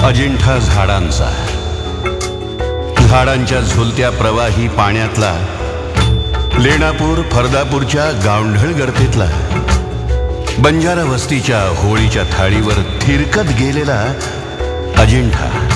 अजिंठा झाडांचा, झाडांच्या झुलत्या प्रवाही पाण्यातला, लेणापूर फरदापूरच्या गावंढळ गर्दीतला, बंजारा वस्तीच्या होळीच्या थाळीवर थिरकत गेलेला अजिंठा.